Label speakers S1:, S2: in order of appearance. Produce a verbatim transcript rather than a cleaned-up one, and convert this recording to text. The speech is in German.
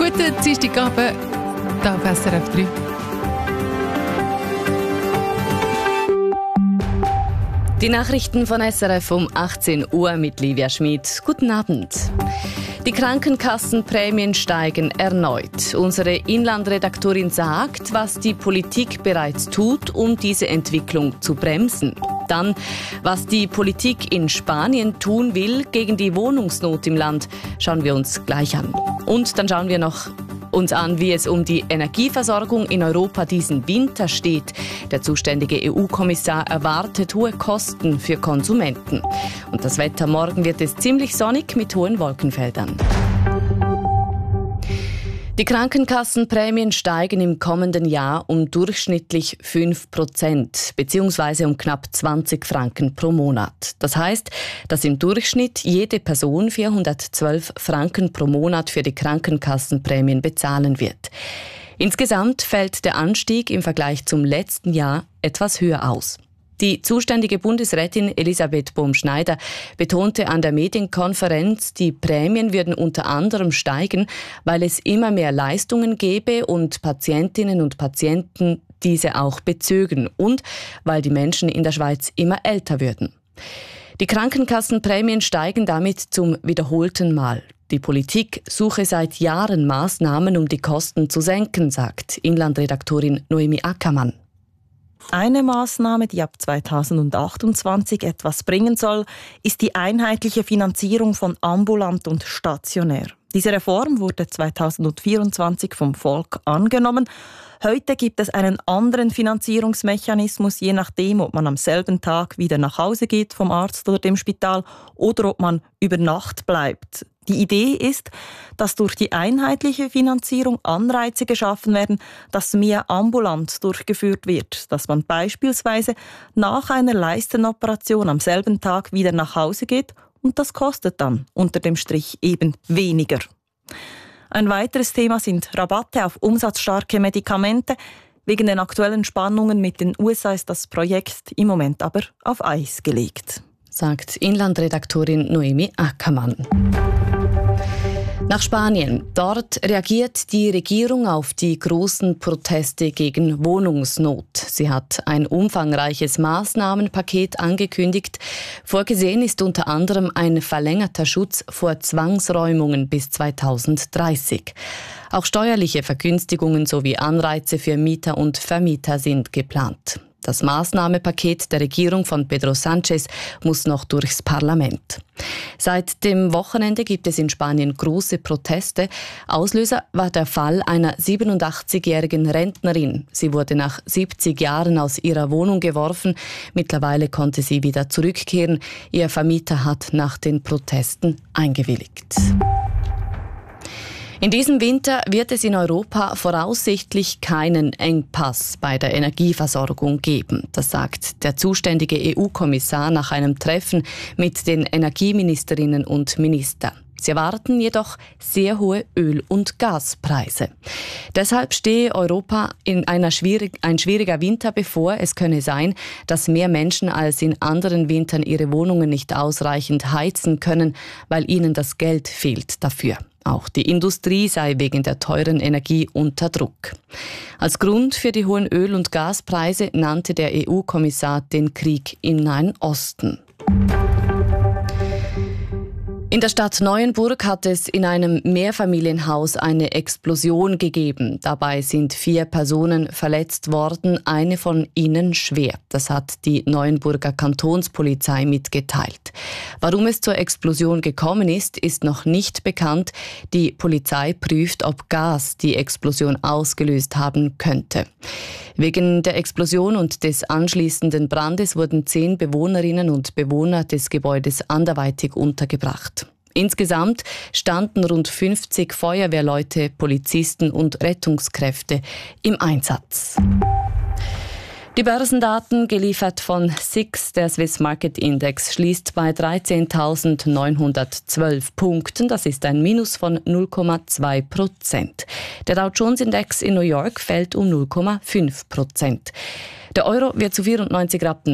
S1: Guten Dienstagabend, hier auf S R F drei.
S2: Die Nachrichten von S R F um achtzehn Uhr mit Livia Schmid. Guten Abend. Die Krankenkassenprämien steigen erneut. Unsere Inlandredaktorin sagt, was die Politik bereits tut, um diese Entwicklung zu bremsen. Dann, was die Politik in Spanien tun will gegen die Wohnungsnot im Land, schauen wir uns gleich an. Und dann schauen wir noch uns an, wie es um die Energieversorgung in Europa diesen Winter steht. Der zuständige E U-Kommissar erwartet hohe Kosten für Konsumenten. Und das Wetter morgen wird es ziemlich sonnig mit hohen Wolkenfeldern. Die Krankenkassenprämien steigen im kommenden Jahr um durchschnittlich fünf Prozent bzw. um knapp zwanzig Franken pro Monat. Das heißt, dass im Durchschnitt jede Person vierhundertzwölf Franken pro Monat für die Krankenkassenprämien bezahlen wird. Insgesamt fällt der Anstieg im Vergleich zum letzten Jahr etwas höher aus. Die zuständige Bundesrätin Elisabeth Bohm-Schneider betonte an der Medienkonferenz, die Prämien würden unter anderem steigen, weil es immer mehr Leistungen gäbe und Patientinnen und Patienten diese auch bezögen und weil die Menschen in der Schweiz immer älter würden. Die Krankenkassenprämien steigen damit zum wiederholten Mal. Die Politik suche seit Jahren Maßnahmen, um die Kosten zu senken, sagt Inlandredaktorin Noemi Ackermann.
S3: Eine Maßnahme, die ab zweitausendachtundzwanzig etwas bringen soll, ist die einheitliche Finanzierung von ambulant und stationär. Diese Reform wurde zweitausendvierundzwanzig vom Volk angenommen. Heute gibt es einen anderen Finanzierungsmechanismus, je nachdem, ob man am selben Tag wieder nach Hause geht vom Arzt oder dem Spital oder ob man über Nacht bleibt. Die Idee ist, dass durch die einheitliche Finanzierung Anreize geschaffen werden, dass mehr ambulant durchgeführt wird, dass man beispielsweise nach einer Leistenoperation am selben Tag wieder nach Hause geht und das kostet dann unter dem Strich eben weniger. Ein weiteres Thema sind Rabatte auf umsatzstarke Medikamente. Wegen den aktuellen Spannungen mit den U S A ist das Projekt im Moment aber auf Eis gelegt,
S2: sagt Inlandredaktorin Noemi Ackermann. Nach Spanien. Dort reagiert die Regierung auf die großen Proteste gegen Wohnungsnot. Sie hat ein umfangreiches Maßnahmenpaket angekündigt. Vorgesehen ist unter anderem ein verlängerter Schutz vor Zwangsräumungen bis zweitausenddreißig. Auch steuerliche Vergünstigungen sowie Anreize für Mieter und Vermieter sind geplant. Das Maßnahmenpaket der Regierung von Pedro Sánchez muss noch durchs Parlament. Seit dem Wochenende gibt es in Spanien große Proteste. Auslöser war der Fall einer siebenundachtzigjährigen Rentnerin. Sie wurde nach siebzig Jahren aus ihrer Wohnung geworfen. Mittlerweile konnte sie wieder zurückkehren. Ihr Vermieter hat nach den Protesten eingewilligt. In diesem Winter wird es in Europa voraussichtlich keinen Engpass bei der Energieversorgung geben. Das sagt der zuständige E U-Kommissar nach einem Treffen mit den Energieministerinnen und Ministern. Sie erwarten jedoch sehr hohe Öl- und Gaspreise. Deshalb stehe Europa in einer schwierig, ein schwieriger Winter bevor. Es könne sein, dass mehr Menschen als in anderen Wintern ihre Wohnungen nicht ausreichend heizen können, weil ihnen das Geld fehlt dafür. Auch die Industrie sei wegen der teuren Energie unter Druck. Als Grund für die hohen Öl- und Gaspreise nannte der E U-Kommissar den Krieg im Nahen Osten. In der Stadt Neuenburg hat es in einem Mehrfamilienhaus eine Explosion gegeben. Dabei sind vier Personen verletzt worden, eine von ihnen schwer. Das hat die Neuenburger Kantonspolizei mitgeteilt. Warum es zur Explosion gekommen ist, ist noch nicht bekannt. Die Polizei prüft, ob Gas die Explosion ausgelöst haben könnte. Wegen der Explosion und des anschließenden Brandes wurden zehn Bewohnerinnen und Bewohner des Gebäudes anderweitig untergebracht. Insgesamt standen rund fünfzig Feuerwehrleute, Polizisten und Rettungskräfte im Einsatz. Die Börsendaten, geliefert von S I X, der Swiss Market Index, schließt bei dreizehntausendneunhundertzwölf Punkten. Das ist ein Minus von null Komma zwei Prozent. Der Dow Jones Index in New York fällt um null Komma fünf Prozent. Der Euro wird zu vierundneunzig Rappen